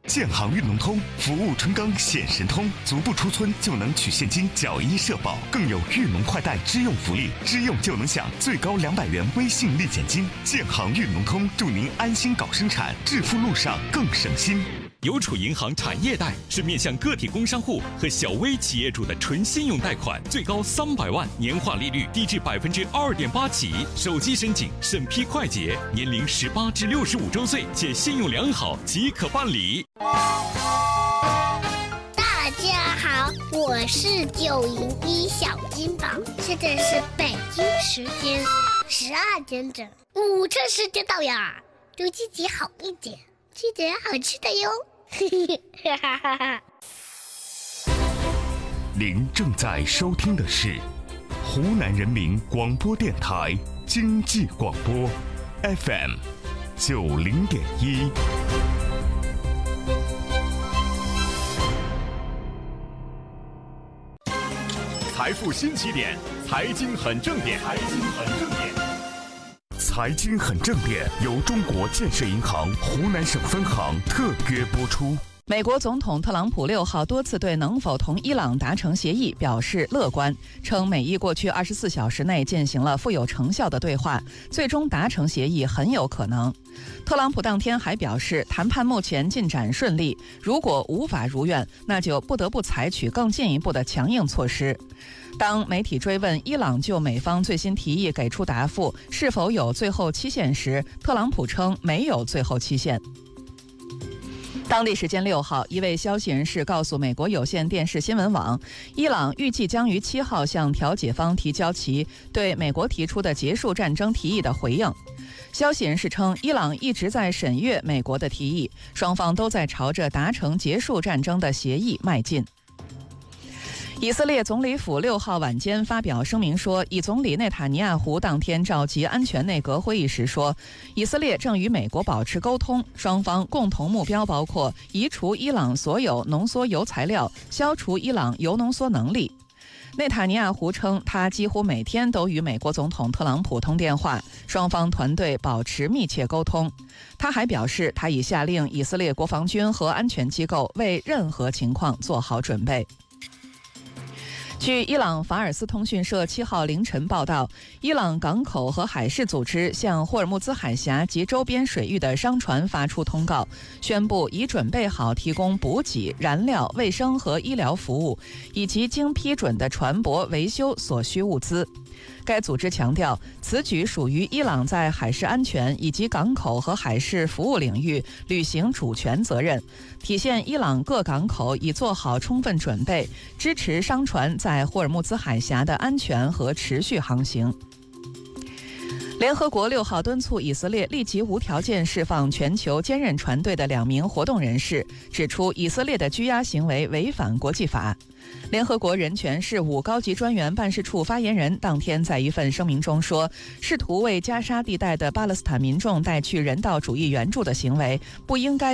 建行运农通服务春耕显神通，足不出村就能取现金缴医社保，更有运农快贷支用福利，支用就能享最高200元微信立减金。建行运农通祝您安心搞生产，致富路上更省心。 邮储银行产业贷是面向个体工商户和小微企业主的纯信用贷款，最高300万，年化利率低至2.8%起，手机申请，审批快捷，年龄18至65周岁且信用良好即可办理。 大家好，我是901小金宝，现在是北京时间12点整，午餐时间到呀，对自己好一点，记得好吃的哟。 您正在收听的是湖南人民广播电台经济广播 FM 90.1。 财富新起点，财经很正点， 财经很正点由中国建设银行湖南省分行特约播出。 美国总统特朗普6号多次对能否同伊朗达成协议表示乐观，称美伊过去24小时内进行了富有成效的对话，最终达成协议很有可能。特朗普当天还表示，谈判目前进展顺利，如果无法如愿，那就不得不采取更进一步的强硬措施。当媒体追问伊朗就美方最新提议给出答复是否有最后期限时，特朗普称没有最后期限。当地时间6号，一位消息人士告诉美国有线电视新闻网，伊朗预计将于7号向调解方提交其对美国提出的结束战争提议的回应。消息人士称，伊朗一直在审阅美国的提议，双方都在朝着达成结束战争的协议迈进。以色列总理府6号晚间发表声明说，以总理内塔尼亚胡当天召集安全内阁会议时说，以色列正与美国保持沟通，双方共同目标包括移除伊朗所有浓缩铀材料，消除伊朗铀浓缩能力。内塔尼亚胡称，他几乎每天都与美国总统特朗普通电话，双方团队保持密切沟通。他还表示，他已下令以色列国防军和安全机构为任何情况做好准备。据伊朗法尔斯通讯社7号凌晨报道，伊朗港口和海事组织向霍尔木兹海峡及周边水域的商船发出通告，宣布已准备好提供补给、燃料、卫生和医疗服务，以及经批准的船舶维修所需物资。该组织强调，此举属于伊朗在海事安全以及港口和海事服务领域履行主权责任，体现伊朗各港口已做好充分准备，支持商船在霍尔木兹海峡的安全和持续航行。联合国6号敦促以色列立即无条件释放全球坚韧船队的2名活动人士，指出以色列的拘押行为违反国际法。联合国人权事务高级专员办事处发言人当天在一份声明中说，试图为加沙地带的巴勒斯坦民众带去人道主义援助的行为不应该